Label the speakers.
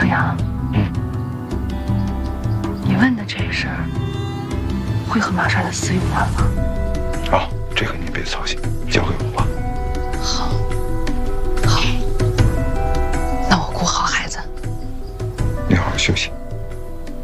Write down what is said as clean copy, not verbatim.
Speaker 1: 阳，你问的这事儿会和玛莎的死有关吗？
Speaker 2: 哦，这个你别操心。